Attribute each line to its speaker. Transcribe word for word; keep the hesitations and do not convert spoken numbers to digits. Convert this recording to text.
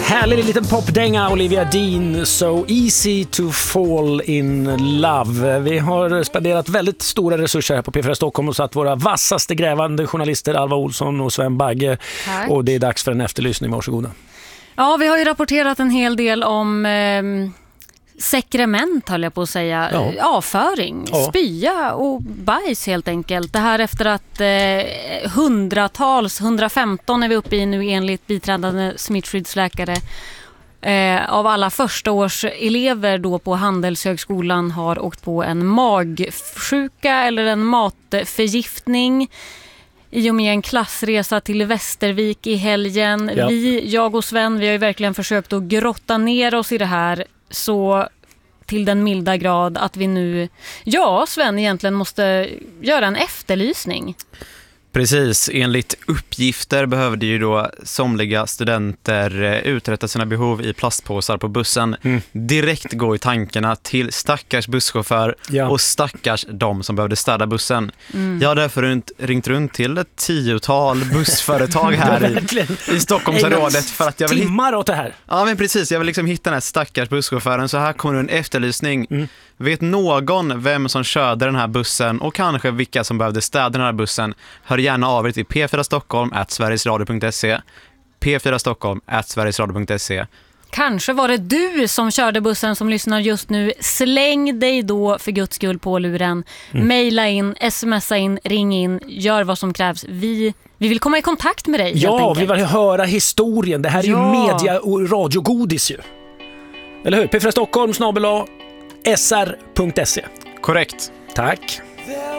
Speaker 1: Härlig liten popdänga, Olivia Dean, So Easy to Fall in Love. Vi har spenderat väldigt stora resurser här på P fyra Stockholm och satt våra vassaste grävande journalister Alva Olsson och Sven Bagge. Tack. Och det är dags för en efterlysning, varsågoda.
Speaker 2: Ja, vi har ju rapporterat en hel del om eh, sekrement, höll jag på att säga. Ja. Avföring, ja. Spya och bajs helt enkelt. Det här efter att eh, hundratals, hundrafemton är vi uppe i nu enligt biträdande smittskyddsläkare. Eh, av alla första års elever då på Handelshögskolan har åkt på en magsjuka eller en matförgiftning i och med en klassresa till Västervik i helgen. Ja. Vi, jag och Sven, vi har ju verkligen försökt att grotta ner oss i det här så till den milda grad att vi nu, ja Sven, egentligen måste göra en efterlysning.
Speaker 3: Precis, enligt uppgifter behövde ju då somliga studenter uträtta sina behov i plastpåsar på bussen. Mm. Direkt gå i tankarna till stackars busschaufför ja. och stackars de som behövde städa bussen. Mm. Jag har därför runt, ringt runt till ett tiotal bussföretag här i, i Stockholmsområdet för att jag vill
Speaker 1: timmar åt det här.
Speaker 3: Ja, men precis, jag vill liksom hitta den här stackars busschauffören, så här kommer en efterlysning. Mm. Vet någon vem som körde den här bussen och kanske vilka som behövde städa den här bussen? Hör gärna av er till p fyra stockholm at sverigesradio punkt se p fyra stockholm at sverigesradio punkt se.
Speaker 2: Kanske var det du som körde bussen som lyssnar just nu. Släng dig då för Guds skull på luren. Mm. Maila in, smsa in, ring in, gör vad som krävs. Vi, vi vill komma i kontakt med dig.
Speaker 1: Ja, vi vill höra historien. Det här är ja. ju media- och radiogodis ju. Eller hur? P fyra Stockholm snabel-a S R punkt se.
Speaker 3: Korrekt.
Speaker 1: Tack.